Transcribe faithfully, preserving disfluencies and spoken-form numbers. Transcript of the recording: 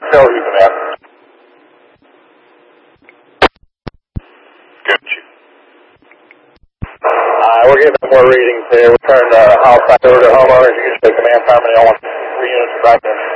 Tell you that. Gotcha. Uh, we're getting more readings here. We turned the uh, house back over to homeowners. You can take command permanently on three units back there.